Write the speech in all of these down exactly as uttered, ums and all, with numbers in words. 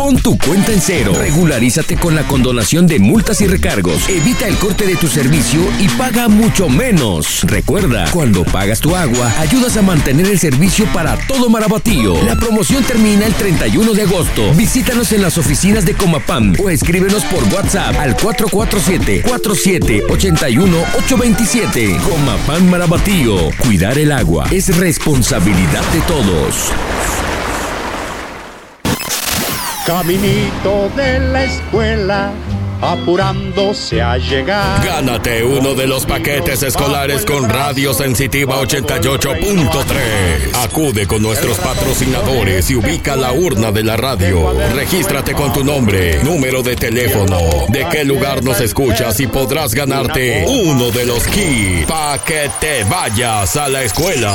Pon tu cuenta en cero. Regularízate con la condonación de multas y recargos. Evita el corte de tu servicio y paga mucho menos. Recuerda, cuando pagas tu agua, ayudas a mantener el servicio para todo Marabatío. La promoción termina el treinta y uno de agosto. Visítanos en las oficinas de Comapam o escríbenos por WhatsApp al cuatro cuatro siete, cuatro siete ocho uno, ocho dos siete. Comapam Marabatío. Cuidar el agua es responsabilidad de todos. Caminito de la escuela, apurándose a llegar. Gánate uno de los paquetes escolares con Radio Sensitiva ochenta y ocho punto tres. Acude con nuestros patrocinadores y ubica la urna de la radio. Regístrate con tu nombre, número de teléfono, de qué lugar nos escuchas y podrás ganarte uno de los kits para que te vayas a la escuela.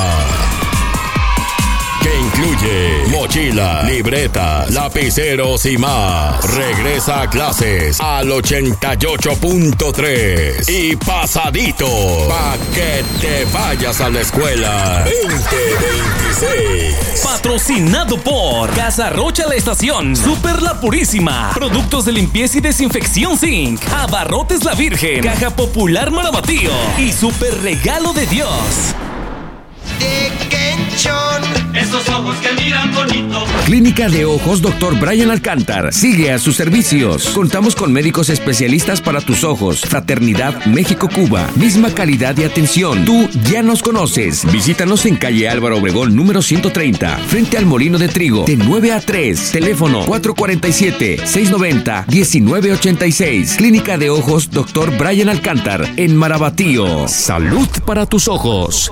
Que incluye mochila, libreta, lapiceros y más. Regresa a clases al ochenta y ocho punto tres y pasadito pa' que te vayas a la escuela veinte veintiséis. Patrocinado por Casa Rocha La Estación, Super La Purísima, Productos de Limpieza y Desinfección Zinc, Abarrotes La Virgen, Caja Popular Marabatío y Super Regalo de Dios. De Kenchon. Esos ojos que miran bonito. Clínica de Ojos doctor Brian Alcántar. Sigue a sus servicios. Contamos con médicos especialistas para tus ojos. Fraternidad México-Cuba. Misma calidad de atención. Tú ya nos conoces. Visítanos en calle Álvaro Obregón número ciento treinta, frente al Molino de Trigo, de nueve a tres. Teléfono cuatro cuatro siete, seis nueve cero, uno nueve ocho seis. Clínica de Ojos doctor Brian Alcántar en Marabatío. Salud para tus ojos.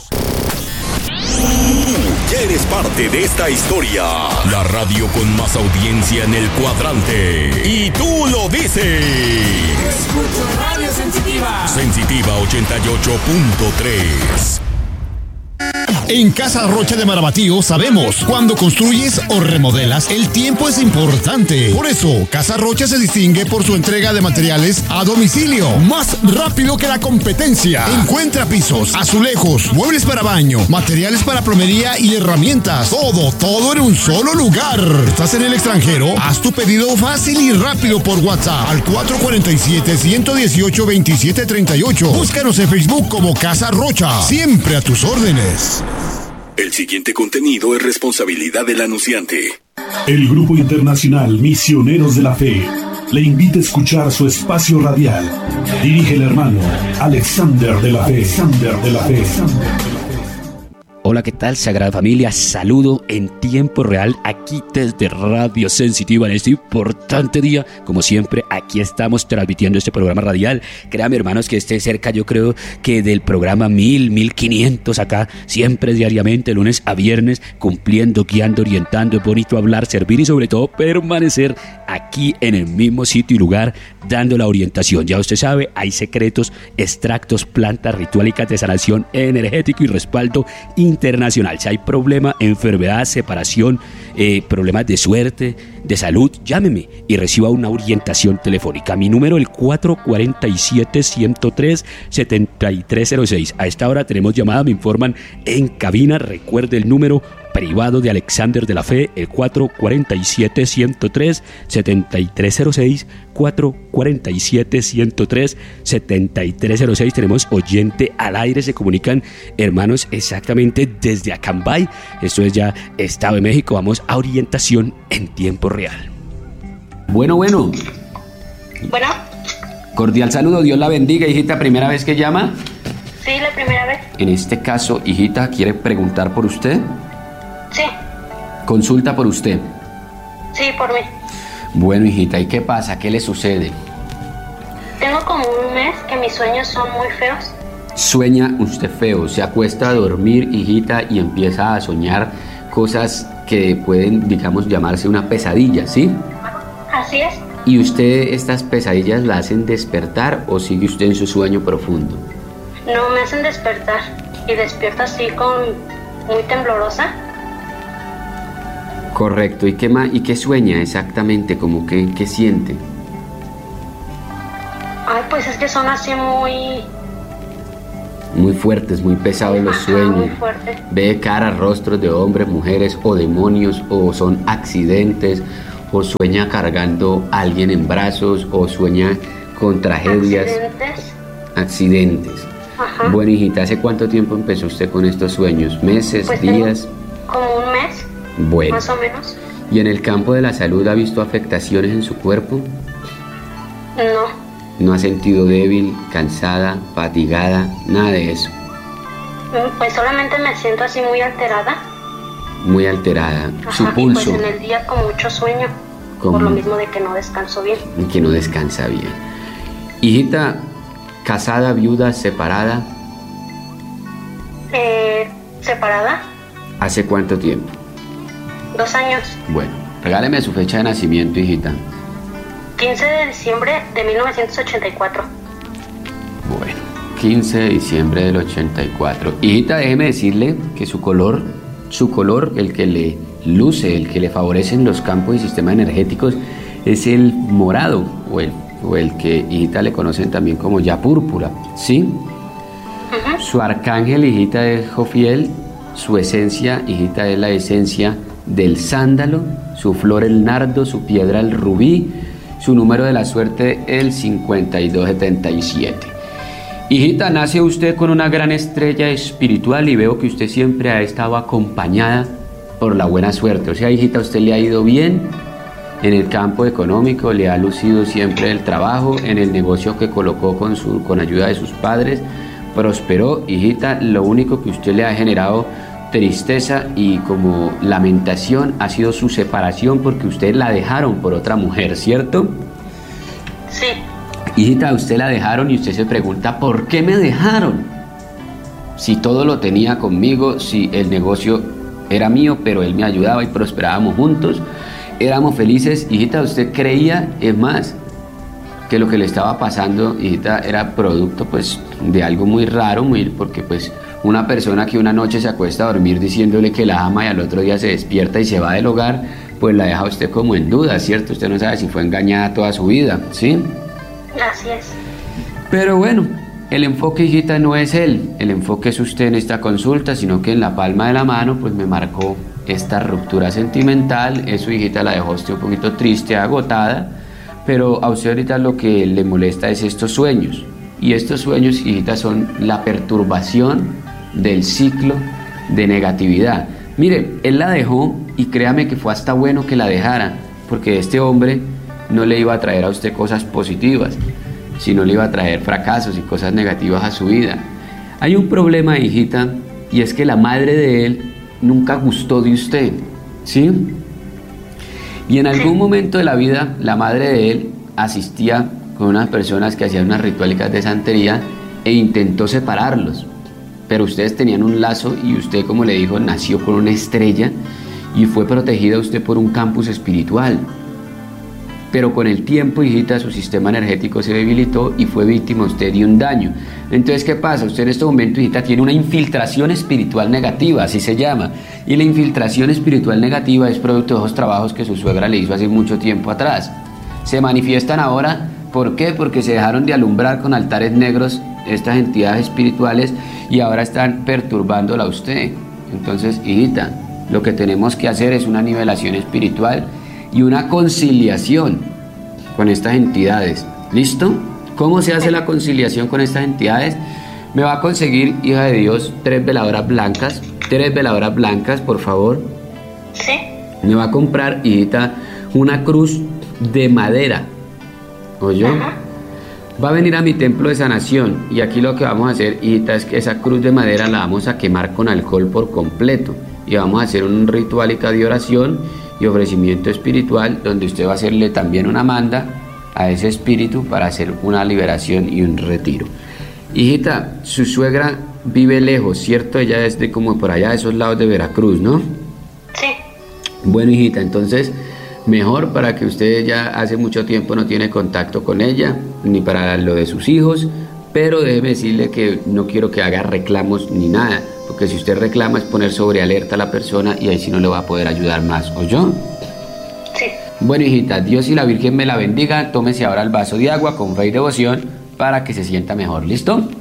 Ya eres parte de esta historia. La radio con más audiencia en el cuadrante. Y tú lo dices. Escucho Radio Sensitiva. Sensitiva ochenta y ocho punto tres. En Casa Rocha de Marabatío sabemos, cuando construyes o remodelas, el tiempo es importante. Por eso, Casa Rocha se distingue por su entrega de materiales a domicilio, más rápido que la competencia. Encuentra pisos, azulejos, muebles para baño, materiales para plomería y herramientas. Todo, todo en un solo lugar. ¿Estás en el extranjero? Haz tu pedido fácil y rápido por WhatsApp al cuatro cuatro siete, uno uno ocho, dos siete tres ocho. Búscanos en Facebook como Casa Rocha. Siempre a tus órdenes. El siguiente contenido es responsabilidad del anunciante. El Grupo Internacional Misioneros de la Fe le invita a escuchar su espacio radial. Dirige el hermano Alexander de la Fe. Alexander de la Fe. Hola, ¿qué tal, Sagrada Familia? Saludo en tiempo real aquí desde Radio Sensitiva en este importante día. Como siempre, aquí estamos transmitiendo este programa radial. Créanme, hermanos, que esté cerca, yo creo que del programa mil, mil quinientos acá, siempre diariamente, lunes a viernes, cumpliendo, guiando, orientando. Es bonito hablar, servir y sobre todo permanecer aquí en el mismo sitio y lugar, dando la orientación. Ya usted sabe, hay secretos, extractos, plantas rituales de sanación energético y respaldo internacional. Si hay problema, enfermedad, separación, eh, problemas de suerte, de salud, llámeme y reciba una orientación telefónica. Mi número el cuatro cuatro siete, uno cero tres, siete tres cero seis. A esta hora tenemos llamada, me informan en cabina. Recuerde el número privado de Alexander de la Fe, el cuatro cuatro siete, uno cero tres, siete tres cero seis, cuatro cuatro siete, uno cero tres, siete tres cero seis. Tenemos oyente al aire, se comunican hermanos exactamente desde Acambay, esto es ya Estado de México. Vamos a orientación en tiempo real. Bueno, bueno. Bueno. Cordial saludo, Dios la bendiga, hijita, ¿primera vez que llama? Sí, la primera vez. En este caso, hijita, ¿quiere preguntar por usted? Sí. Consulta por usted. Sí, por mí. Bueno, hijita, ¿y qué pasa? ¿Qué le sucede? Tengo como un mes que mis sueños son muy feos. Sueña usted feo, se acuesta a dormir, hijita, y empieza a soñar cosas que pueden, digamos, llamarse una pesadilla, ¿sí? Así es. ¿Y usted estas pesadillas la hacen despertar o sigue usted en su sueño profundo? No, me hacen despertar y despierto así con muy temblorosa. Correcto. ¿Y qué, ma- y qué sueña exactamente? ¿Cómo que, qué siente? Ay, pues es que son así muy... Muy fuertes, muy pesados los Ajá, sueños. muy fuertes. ¿Ve caras, rostros de hombres, mujeres o demonios, o son accidentes, o sueña cargando a alguien en brazos, o sueña con tragedias, accidentes. accidentes. Ajá. Bueno, hijita, ¿hace cuánto tiempo empezó usted con estos sueños? ¿Meses, Pues días? Como un mes, Bueno. más o menos. ¿Y en el campo de la salud ha visto afectaciones en su cuerpo? No, ¿No ha sentido débil, cansada, fatigada? Nada de eso. pues solamente me siento así muy alterada. Muy alterada. Ajá, Su y pulso, pues en el día con mucho sueño, ¿Cómo? por lo mismo de que no descanso bien. que no descansa bien. Hijita, casada, viuda, separada, Eh, separada, ¿hace cuánto tiempo? dos años, Bueno, regáleme su fecha de nacimiento, hijita. quince de diciembre de mil novecientos ochenta y cuatro. Bueno, quince de diciembre del ochenta y cuatro. Hijita, déjeme decirle que su color, su color, el que le luce, el que le favorece en los campos y sistemas energéticos, es el morado, o el, o el que, hijita, le conocen también como ya púrpura, ¿sí? Uh-huh. Su arcángel, hijita, es Jofiel. Su esencia, hijita, es la esencia del sándalo. Su flor, el nardo. Su piedra, el rubí. Su número de la suerte, el cincuenta y dos setenta y siete. Hijita, nace usted con una gran estrella espiritual y veo que usted siempre ha estado acompañada por la buena suerte. O sea, hijita, a usted le ha ido bien en el campo económico, le ha lucido siempre el trabajo, en el negocio que colocó con, su, con ayuda de sus padres, prosperó. Hijita, lo único que usted le ha generado tristeza y como lamentación ha sido su separación, porque usted la dejaron por otra mujer, ¿cierto? Sí. Hijita, usted la dejaron y usted se pregunta, ¿por qué me dejaron? Si todo lo tenía conmigo, si el negocio era mío, pero él me ayudaba y prosperábamos juntos, éramos felices. Hijita, usted creía, es más, que lo que le estaba pasando, hijita, era producto pues de algo muy raro, muy, porque pues una persona que una noche se acuesta a dormir diciéndole que la ama y al otro día se despierta y se va del hogar, pues la deja usted como en duda, ¿cierto? Usted no sabe si fue engañada toda su vida, ¿sí? Así es. Pero bueno, el enfoque, hijita, no es él, el enfoque es usted en esta consulta, sino que en la palma de la mano pues me marcó esta ruptura sentimental. Eso, hijita, la dejó usted un poquito triste, agotada, pero a usted ahorita lo que le molesta es estos sueños. Y estos sueños, hijita, son la perturbación del ciclo de negatividad. Mire, él la dejó y créame que fue hasta bueno que la dejara, porque este hombre no le iba a traer a usted cosas positivas, sino le iba a traer fracasos y cosas negativas a su vida. Hay un problema, hijita, y es que la madre de él nunca gustó de usted, ¿sí? Y en algún momento de la vida, la madre de él asistía con unas personas que hacían unas rituálicas de santería e intentó separarlos. Pero ustedes tenían un lazo y usted, como le dijo, nació con una estrella y fue protegida usted por un campus espiritual. Pero con el tiempo, hijita, su sistema energético se debilitó y fue víctima usted de un daño. Entonces, ¿qué pasa? Usted en este momento, hijita, tiene una infiltración espiritual negativa, así se llama. Y la infiltración espiritual negativa es producto de esos trabajos que su suegra le hizo hace mucho tiempo atrás. Se manifiestan ahora, ¿por qué? Porque se dejaron de alumbrar con altares negros estas entidades espirituales y ahora están perturbándola a usted. Entonces, hijita, lo que tenemos que hacer es una nivelación espiritual y una conciliación con estas entidades. ¿Listo? ¿Cómo se hace la conciliación con estas entidades? Me va a conseguir, hija de Dios, tres veladoras blancas. Tres veladoras blancas, por favor. Sí. Me va a comprar, hijita, una cruz de madera. ¿Oyó? Ajá. Va a venir a mi templo de sanación y aquí lo que vamos a hacer, hijita, es que esa cruz de madera la vamos a quemar con alcohol por completo y vamos a hacer un ritualica de oración y ofrecimiento espiritual donde usted va a hacerle también una manda a ese espíritu para hacer una liberación y un retiro. Hijita, su suegra vive lejos, ¿cierto? Ella es de como por allá de esos lados de Veracruz, ¿no? Sí. Bueno, hijita, entonces mejor, para que usted ya hace mucho tiempo no tiene contacto con ella, ni para lo de sus hijos, pero déjeme decirle que no quiero que haga reclamos ni nada, porque si usted reclama es poner sobre alerta a la persona y ahí sí no le va a poder ayudar más, ¿oyó? Sí. Bueno, hijita, Dios y la Virgen me la bendiga. Tómese ahora el vaso de agua con fe y devoción para que se sienta mejor, ¿listo?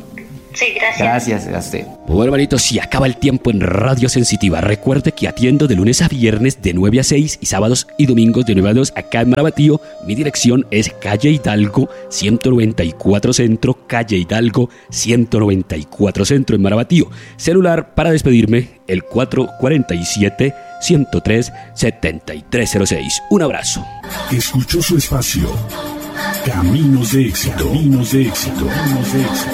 Sí, gracias. Gracias a usted. Bueno, hermanito, si acaba el tiempo en Radio Sensitiva, recuerde que atiendo de lunes a viernes de nueve a seis y sábados y domingos de nueve a dos acá en Marabatío. Mi dirección es calle Hidalgo ciento noventa y cuatro Centro, calle Hidalgo ciento noventa y cuatro Centro en Marabatío. Celular para despedirme, el cuatro cuatro siete, ciento tres, setenta y tres cero seis. Un abrazo. Escuchó su espacio. Caminos de éxito. Caminos de éxito. Caminos de éxito.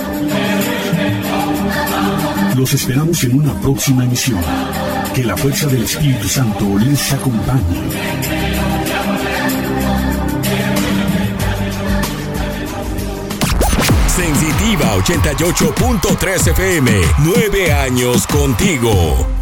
Los esperamos en una próxima emisión. Que la fuerza del Espíritu Santo les acompañe. Sensitiva ochenta y ocho punto tres F M. Nueve años contigo.